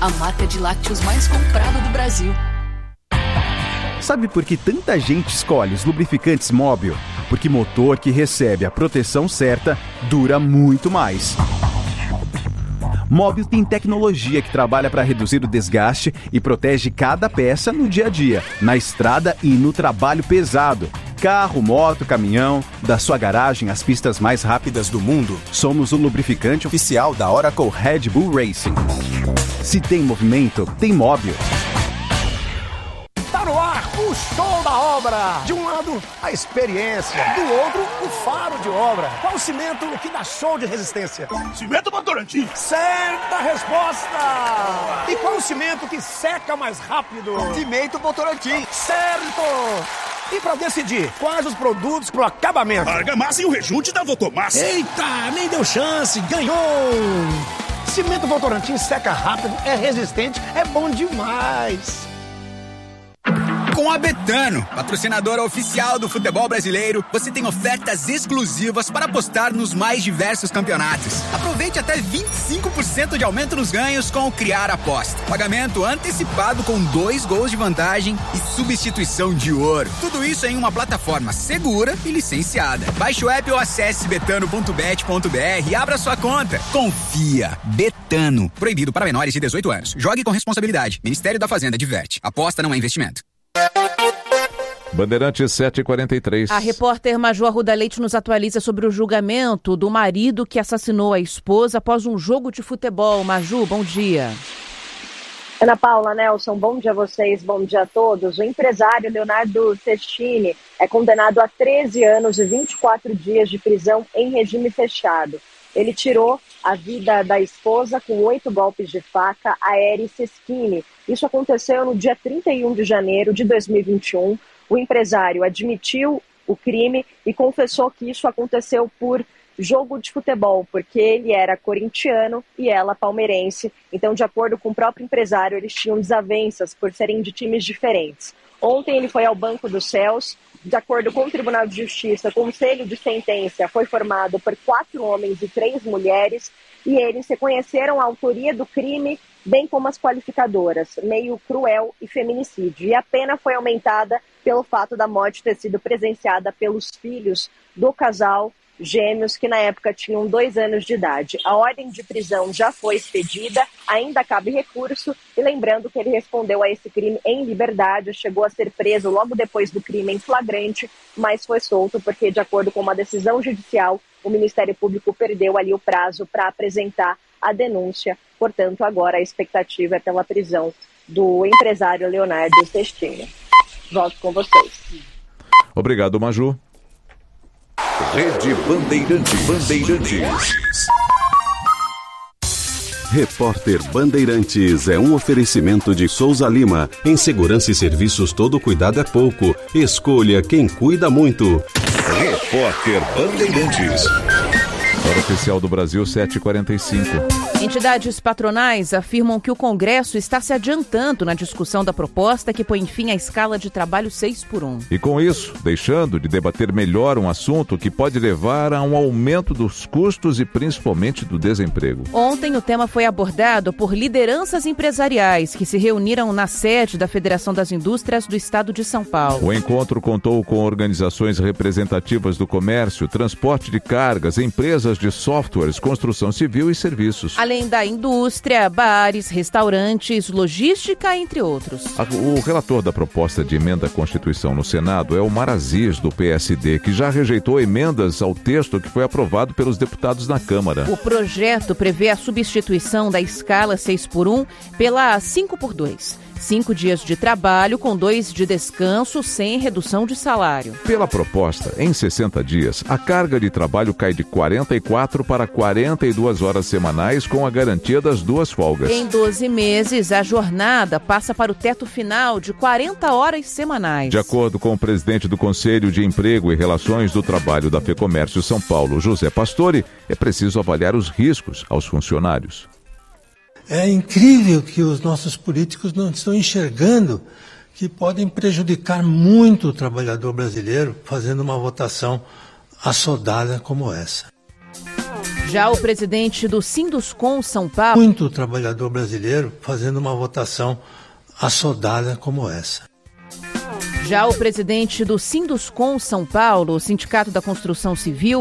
a marca de lácteos mais comprada do Brasil. Sabe por que tanta gente escolhe os lubrificantes Móbil? Porque motor que recebe a proteção certa dura muito mais. Móbil tem tecnologia que trabalha para reduzir o desgaste e protege cada peça no dia a dia, na estrada e no trabalho pesado. Carro, moto, caminhão, da sua garagem às pistas mais rápidas do mundo, somos o lubrificante oficial da Oracle Red Bull Racing. Se tem movimento, tem Móbil. Tá no ar o show da obra. De um lado, a experiência. Do outro, o faro de obra. Qual o cimento que dá show de resistência? Cimento Votorantim. Certa resposta. E qual o cimento que seca mais rápido? Cimento Votorantim. Certo. E para decidir quais os produtos pro acabamento? Argamassa e o rejunte da Votomassa. Eita, nem deu chance. Ganhou. Cimento Votorantim seca rápido, é resistente, é bom demais. Com a Betano, patrocinadora oficial do futebol brasileiro, você tem ofertas exclusivas para apostar nos mais diversos campeonatos. Aproveite até 25% de aumento nos ganhos com o Criar Aposta. Pagamento antecipado com 2 gols de vantagem e substituição de ouro. Tudo isso em uma plataforma segura e licenciada. Baixe o app ou acesse betano.bet.br e abra sua conta. Confia. Betano. Proibido para menores de 18 anos. Jogue com responsabilidade. Ministério da Fazenda diverte. Aposta não é investimento. Bandeirantes 7h43. A repórter Maju Arruda Leite nos atualiza sobre o julgamento do marido que assassinou a esposa após um jogo de futebol. Maju, bom dia. Ana Paula, Nelson, bom dia a vocês, bom dia a todos. O empresário Leonardo Testini é condenado a 13 anos e 24 dias de prisão em regime fechado. Ele tirou a vida da esposa com 8 golpes de faca a Eri Seschini. Isso aconteceu no dia 31 de janeiro de 2021. O empresário admitiu o crime e confessou que isso aconteceu por jogo de futebol, porque ele era corintiano e ela palmeirense. Então, de acordo com o próprio empresário, eles tinham desavenças por serem de times diferentes. Ontem ele foi ao Banco dos Céus. De acordo com o Tribunal de Justiça, o conselho de sentença foi formado por 4 homens e 3 mulheres e eles reconheceram a autoria do crime, bem como as qualificadoras, meio cruel e feminicídio. E a pena foi aumentada pelo fato da morte ter sido presenciada pelos filhos do casal gêmeos, que na época tinham 2 anos de idade. A ordem de prisão já foi expedida, ainda cabe recurso, e lembrando que ele respondeu a esse crime em liberdade, chegou a ser preso logo depois do crime em flagrante, mas foi solto porque, de acordo com uma decisão judicial, o Ministério Público perdeu ali o prazo para apresentar a denúncia. Portanto, agora a expectativa é pela prisão do empresário Leonardo Testini. Volto com vocês. Obrigado, Maju. Rede Bandeirantes. Repórter Bandeirantes é um oferecimento de Souza Lima. Em segurança e serviços, todo cuidado é pouco. Escolha quem cuida muito. Repórter Bandeirantes. Hora oficial do Brasil, 7h45. Entidades patronais afirmam que o Congresso está se adiantando na discussão da proposta que põe fim à escala de trabalho 6x1. E com isso, deixando de debater melhor um assunto que pode levar a um aumento dos custos e principalmente do desemprego. Ontem o tema foi abordado por lideranças empresariais que se reuniram na sede da Federação das Indústrias do Estado de São Paulo. O encontro contou com organizações representativas do comércio, transporte de cargas, empresas de softwares, construção civil e serviços. Além da indústria, bares, restaurantes, logística, entre outros. O relator da proposta de emenda à Constituição no Senado é o Omar Aziz, do PSD, que já rejeitou emendas ao texto que foi aprovado pelos deputados na Câmara. O projeto prevê a substituição da escala 6x1 pela 5x2. 5 dias de trabalho com 2 de descanso sem redução de salário. Pela proposta, em 60 dias, a carga de trabalho cai de 44 para 42 horas semanais com a garantia das 2 folgas. Em 12 meses, a jornada passa para o teto final de 40 horas semanais. De acordo com o presidente do Conselho de Emprego e Relações do Trabalho da FEComércio São Paulo, José Pastore, é preciso avaliar os riscos aos funcionários. É incrível que os nossos políticos não estão enxergando que podem prejudicar muito o trabalhador brasileiro fazendo uma votação assodada como essa. Já o presidente do Sinduscon São Paulo... Muito trabalhador brasileiro fazendo uma votação assodada como essa. Já o presidente do Sinduscon São Paulo, o Sindicato da Construção Civil,